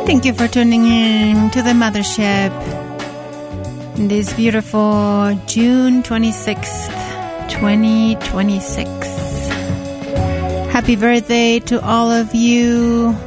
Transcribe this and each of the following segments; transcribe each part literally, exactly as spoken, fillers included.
Thank you for tuning in to the Mothership this beautiful June twenty-sixth, twenty twenty-six. Happy birthday to all of you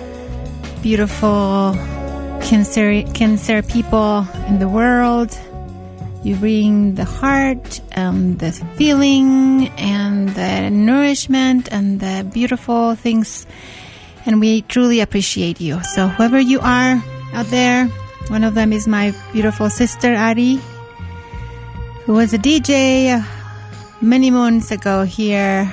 beautiful Cancer, Cancer people in the world. You bring the heart and the feeling and the nourishment and the beautiful things, and we truly appreciate you. So whoever you are out there, one of them is my beautiful sister Ari, who was a D J many moons ago here.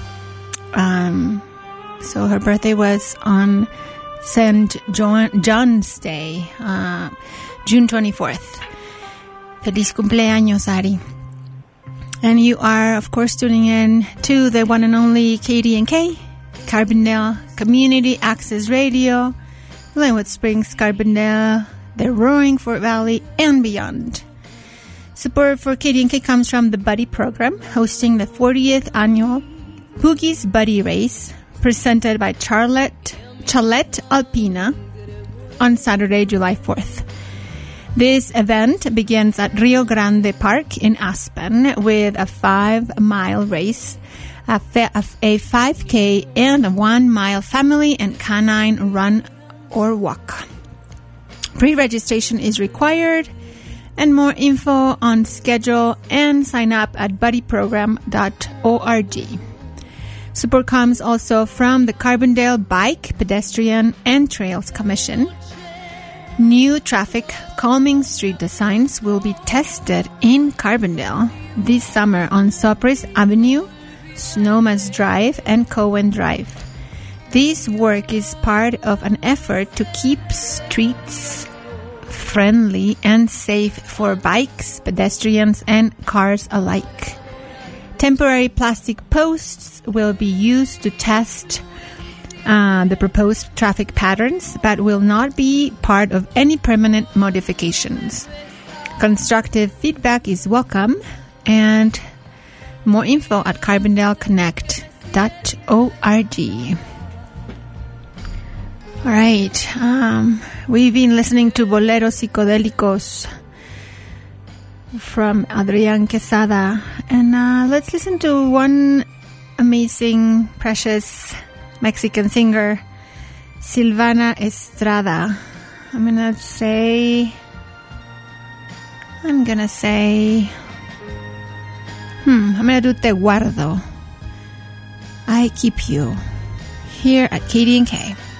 Um, so her birthday was on Saint John, John's Day, uh, June twenty-fourth. Feliz cumpleaños, Ari. And you are, of course, tuning in to the one and only K D N K, Carbondale Community Access Radio, Glenwood Springs, Carbondale, the Roaring Fort Valley, and beyond. Support for K D N K comes from the Buddy Program, hosting the fortieth annual Boogie's Buddy Race, presented by Charlotte, Chalette Alpina on Saturday, July fourth. This event begins at Rio Grande Park in Aspen with a five-mile race, a, fa- a five K, and a one-mile family and canine run or walk. Pre-registration is required, and more info on schedule and sign up at buddy program dot org. Support comes also from the Carbondale Bike, Pedestrian, and Trails Commission. New traffic calming street designs will be tested in Carbondale this summer on Cypress Avenue, Snowmass Drive, and Cowan Drive. This work is part of an effort to keep streets friendly and safe for bikes, pedestrians, and cars alike. Temporary plastic posts will be used to test uh, the proposed traffic patterns, but will not be part of any permanent modifications. Constructive feedback is welcome, and more info at carbondale connect dot org. All right, um, we've been listening to Boleros Psicodélicos from Adrián Quesada, and uh, let's listen to one amazing, precious Mexican singer, Silvana Estrada. I'm gonna say, I'm gonna say, hmm, I'm gonna do Te Guardo, I Keep You, here at K D N K.